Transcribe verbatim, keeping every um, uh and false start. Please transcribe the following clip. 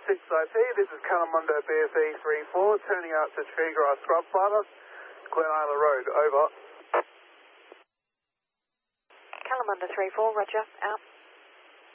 six I P, this is Calamundo B F E three four, turning out to Treegrass Scrub Fiber, Glen Isla Road, over. Calamundo three four, roger, out.